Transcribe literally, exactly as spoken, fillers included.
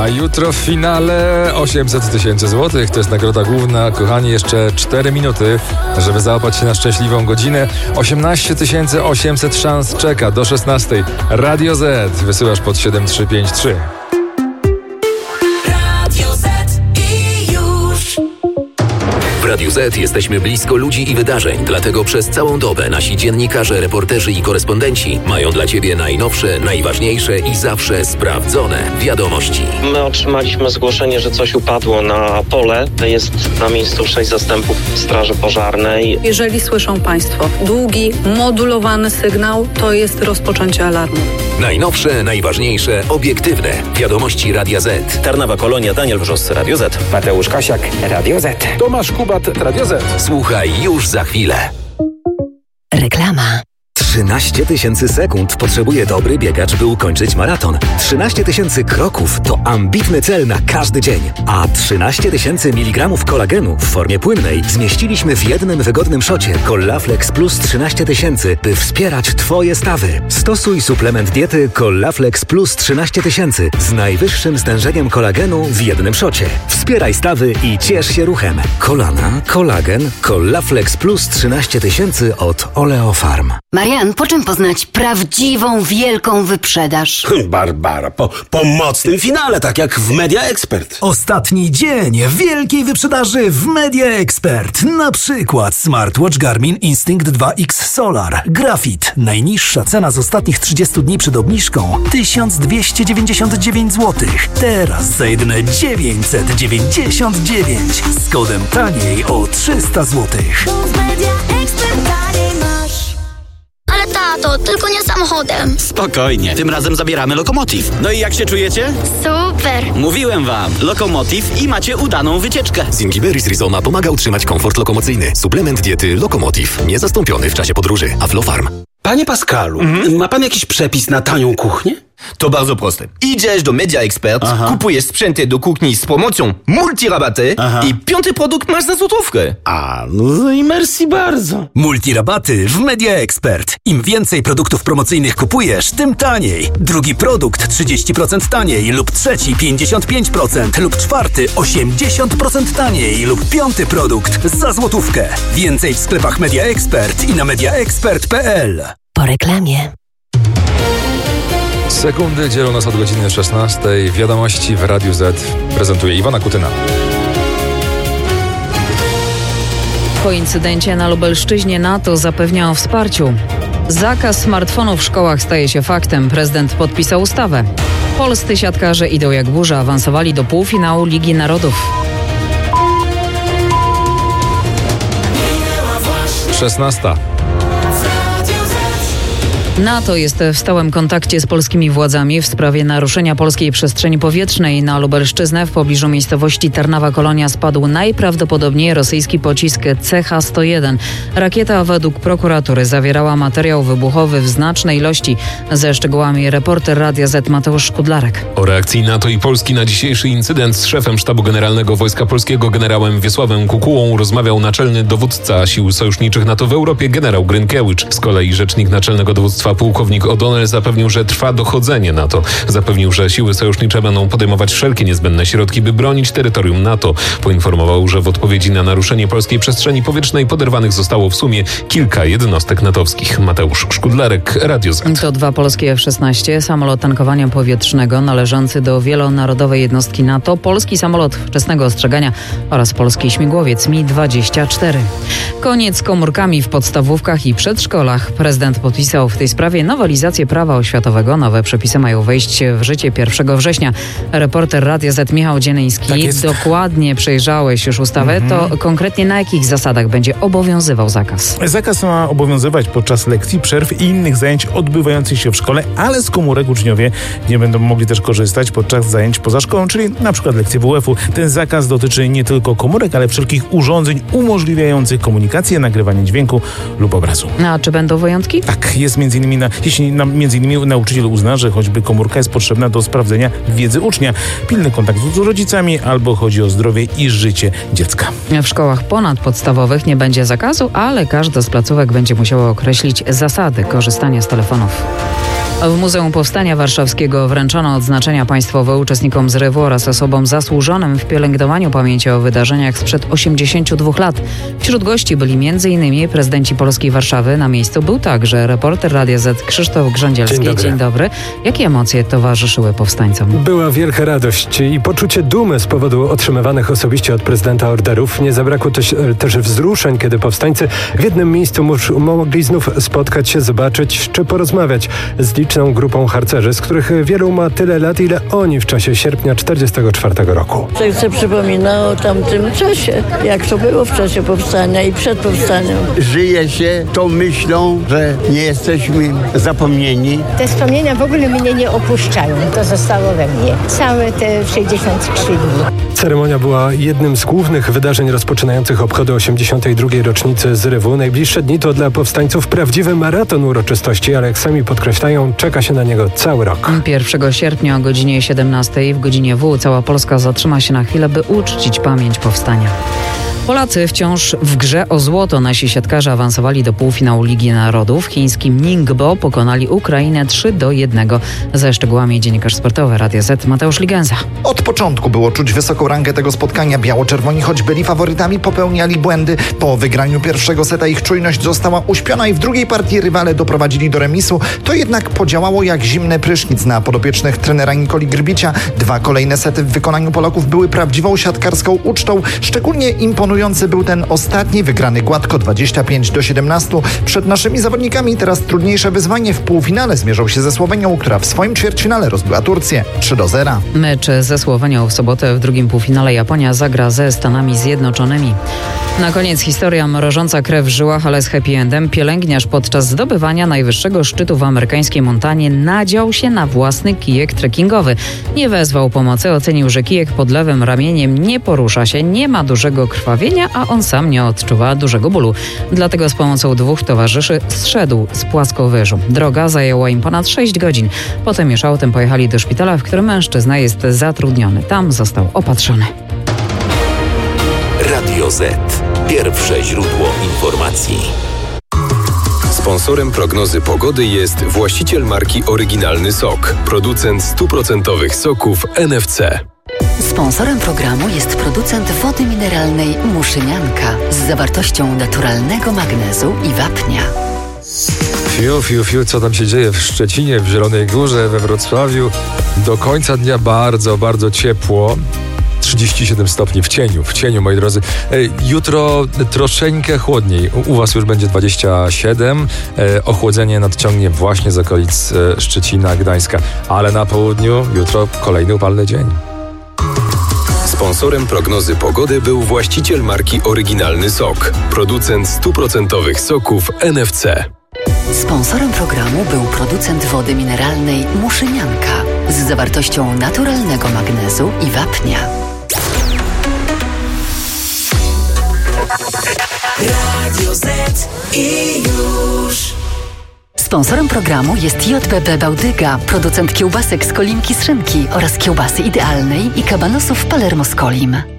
A jutro w finale osiemset tysięcy złotych. To jest nagroda główna. Kochani, jeszcze cztery minuty, żeby załapać się na szczęśliwą godzinę. osiemnaście tysięcy osiemset szans czeka do szesnastej. Radio Z. Wysyłasz pod siedem trzy pięć trzy. W Radiu Z jesteśmy blisko ludzi i wydarzeń, dlatego przez całą dobę nasi dziennikarze, reporterzy i korespondenci mają dla Ciebie najnowsze, najważniejsze i zawsze sprawdzone wiadomości. My otrzymaliśmy zgłoszenie, że coś upadło na pole. Jest na miejscu sześć zastępów Straży Pożarnej. Jeżeli słyszą Państwo długi, modulowany sygnał, to jest rozpoczęcie alarmu. Najnowsze, najważniejsze, obiektywne wiadomości Radia Z. Tarnowa Kolonia, Daniel Wrzos, Radio Z. Mateusz Kasiak, Radio Z. Tomasz Kubat, Radio Z. Słuchaj już za chwilę. Reklama. trzynaście tysięcy sekund potrzebuje dobry biegacz, by ukończyć maraton. trzynaście tysięcy kroków to ambitny cel na każdy dzień. A trzynaście tysięcy miligramów kolagenu w formie płynnej zmieściliśmy w jednym wygodnym szocie Collaflex Plus trzynaście tysięcy, by wspierać Twoje stawy. Stosuj suplement diety Collaflex Plus trzynaście tysięcy z najwyższym stężeniem kolagenu w jednym szocie. Wspieraj stawy i ciesz się ruchem. Kolana, kolagen, Collaflex Plus trzynaście tysięcy od Oleofarm. Marian, po czym poznać prawdziwą, wielką wyprzedaż? Barbara, po, po mocnym finale, tak jak w Media Expert. Ostatni dzień wielkiej wyprzedaży w Media Expert. Na przykład smartwatch Garmin Instinct dwa X Solar. Grafit. Najniższa cena z ostatnich trzydziestu dni przed obniżką tysiąc dwieście dziewięćdziesiąt dziewięć złotych. Teraz za jedyne dziewięćset dziewięćdziesiąt dziewięć. Z kodem taniej o trzysta złotych. Tato, tylko nie samochodem. Spokojnie, tym razem zabieramy Lokomotiv. No i jak się czujecie? Super. Mówiłem wam, Lokomotiv i macie udaną wycieczkę. Zingiberry z Rizoma pomaga utrzymać komfort lokomocyjny. Suplement diety Lokomotiv. Niezastąpiony w czasie podróży. Aflofarm. Panie Pascalu, mhm. ma pan jakiś przepis na tanią kuchnię? To bardzo proste. Idziesz do Media Expert, Aha. kupujesz sprzęty do kuchni z promocją multirabaty Aha. i piąty produkt masz za złotówkę. A, no i merci bardzo. Multirabaty w Media Expert. Im więcej produktów promocyjnych kupujesz, tym taniej. Drugi produkt trzydzieści procent taniej lub trzeci pięćdziesiąt pięć procent lub czwarty osiemdziesiąt procent taniej lub piąty produkt za złotówkę. Więcej w sklepach Media Expert i na mediaexpert kropka p l. Po reklamie. Sekundy dzielą nas od godziny szesnastej. Wiadomości w Radiu Z prezentuje Iwona Kutyna. Po incydencie na Lubelszczyźnie NATO zapewnia o wsparciu. Zakaz smartfonów w szkołach staje się faktem. Prezydent podpisał ustawę. Polscy siatkarze idą jak burza. Awansowali do półfinału Ligi Narodów. szesnasta. NATO jest w stałym kontakcie z polskimi władzami w sprawie naruszenia polskiej przestrzeni powietrznej. Na Lubelszczyznę w pobliżu miejscowości Tarnowa Kolonia spadł najprawdopodobniej rosyjski pocisk C H sto jeden. Rakieta według prokuratury zawierała materiał wybuchowy w znacznej ilości. Ze szczegółami reporter Radia Z Mateusz Szkudlarek. O reakcji NATO i Polski na dzisiejszy incydent z szefem Sztabu Generalnego Wojska Polskiego generałem Wiesławem Kukułą rozmawiał naczelny dowódca sił sojuszniczych NATO w Europie generał Grynkiewicz. Z kolei rzecznik naczelnego dowództwa pułkownik O'Donnell zapewnił, że trwa dochodzenie NATO. Zapewnił, że siły sojusznicze będą podejmować wszelkie niezbędne środki, by bronić terytorium NATO. Poinformował, że w odpowiedzi na naruszenie polskiej przestrzeni powietrznej poderwanych zostało w sumie kilka jednostek natowskich. Mateusz Szkudlarek, Radio Z. To dwa polskie F szesnaście, samolot tankowania powietrznego należący do wielonarodowej jednostki NATO, polski samolot wczesnego ostrzegania oraz polski śmigłowiec Mi dwadzieścia cztery. Koniec z komórkami w podstawówkach i przedszkolach. Prezydent podpisał w tej sprawie nowelizację prawa oświatowego. Nowe przepisy mają wejść w życie pierwszego września. Reporter Radia Z Michał Dzienyński. Tak dokładnie przejrzałeś już ustawę. Mhm. To konkretnie na jakich zasadach będzie obowiązywał zakaz? Zakaz ma obowiązywać podczas lekcji, przerw i innych zajęć odbywających się w szkole, ale z komórek uczniowie nie będą mogli też korzystać podczas zajęć poza szkołą, czyli na przykład lekcji W F u. Ten zakaz dotyczy nie tylko komórek, ale wszelkich urządzeń umożliwiających komunikację, nagrywanie dźwięku lub obrazu. A czy będą wyjątki? Tak, jest między innymi na, jeśli na, między innymi nauczyciel uzna, że choćby komórka jest potrzebna do sprawdzenia wiedzy ucznia, pilny kontakt z rodzicami albo chodzi o zdrowie i życie dziecka. W szkołach ponadpodstawowych nie będzie zakazu, ale każda z placówek będzie musiała określić zasady korzystania z telefonów. W Muzeum Powstania Warszawskiego wręczono odznaczenia państwowe uczestnikom zrywu oraz osobom zasłużonym w pielęgnowaniu pamięci o wydarzeniach sprzed osiemdziesięciu dwóch lat. Wśród gości byli między innymi prezydenci Polskiej Warszawy. Na miejscu był także reporter Radia Z Krzysztof Grzędzielski. Dzień dobry. Dzień dobry. Jakie emocje towarzyszyły powstańcom? Była wielka radość i poczucie dumy z powodu otrzymywanych osobiście od prezydenta orderów. Nie zabrakło też, też wzruszeń, kiedy powstańcy w jednym miejscu mus, mogli znów spotkać się, zobaczyć czy porozmawiać z liczną grupą harcerzy, z których wielu ma tyle lat, ile oni w czasie sierpnia czterdziestego czwartego roku. Serce przypomina o tamtym czasie, jak to było w czasie powstania i przed powstaniem. Żyje się tą myślą, że nie jesteśmy zapomnieni. Te wspomnienia w ogóle mnie nie opuszczają. To zostało we mnie całe te sześćdziesiąt trzy dni. Ceremonia była jednym z głównych wydarzeń rozpoczynających obchody osiemdziesiątej drugiej rocznicy zrywu. Najbliższe dni to dla powstańców prawdziwy maraton uroczystości, ale jak sami podkreślają, czeka się na niego cały rok. pierwszego sierpnia o godzinie siedemnastej w godzinie W cała Polska zatrzyma się na chwilę, by uczcić pamięć powstania. Polacy wciąż w grze o złoto. Nasi siatkarze awansowali do półfinału Ligi Narodów. Chiński Ningbo pokonali Ukrainę trzy do jednego. Ze szczegółami dziennikarz sportowy Radia Z Mateusz Ligenza. Od początku było czuć wysoką rangę tego spotkania. Biało-czerwoni, choć byli faworytami, popełniali błędy. Po wygraniu pierwszego seta ich czujność została uśpiona i w drugiej partii rywale doprowadzili do remisu. To jednak podziałało jak zimny prysznic na podopiecznych trenera Nikoli Grbicia. Dwa kolejne sety w wykonaniu Polaków były prawdziwą siatkarską ucztą. Szczególnie imponujący był ten ostatni, wygrany gładko dwadzieścia pięć do siedemnastu. Przed naszymi zawodnikami teraz trudniejsze wyzwanie. W półfinale zmierzą się ze Słowenią, która w swoim ćwierćfinale rozbiła Turcję trzy do zera. Mecz ze Słowenią w sobotę. W drugim półfinale Japonia zagra ze Stanami Zjednoczonymi. Na koniec historia mrożąca krew w żyłach, ale z happy endem. Pielęgniarz podczas zdobywania najwyższego szczytu w amerykańskiej montanie nadział się na własny kijek trekkingowy. Nie wezwał pomocy, ocenił, że kijek pod lewym ramieniem nie porusza się, nie ma dużego krwawienia, a on sam nie odczuwa dużego bólu. Dlatego z pomocą dwóch towarzyszy zszedł z płaskowyżu. Droga zajęła im ponad sześć godzin. Potem już autem pojechali do szpitala, w którym mężczyzna jest zatrudniony. Tam został opatrzony. Radio Z. Pierwsze źródło informacji. Sponsorem prognozy pogody jest właściciel marki Oryginalny Sok, producent stuprocentowych soków N F C. Sponsorem programu jest producent wody mineralnej Muszynianka z zawartością naturalnego magnezu i wapnia. Fiu, fiu, fiu, co tam się dzieje w Szczecinie, w Zielonej Górze, we Wrocławiu. Do końca dnia bardzo, bardzo ciepło. trzydzieści siedem stopni w cieniu, w cieniu, moi drodzy. Jutro troszeczkę chłodniej. U was już będzie dwadzieścia siedem. Ochłodzenie nadciągnie właśnie z okolic Szczecina, Gdańska. Ale na południu jutro kolejny upalny dzień. Sponsorem prognozy pogody był właściciel marki Oryginalny Sok, producent stuprocentowych soków N F C. Sponsorem programu był producent wody mineralnej Muszynianka z zawartością naturalnego magnezu i wapnia. Radio Z i już. Sponsorem programu jest J B B Bałdyga, producent kiełbasek z Kolimki z szynki oraz kiełbasy idealnej i kabanosów Palermo z Kolim.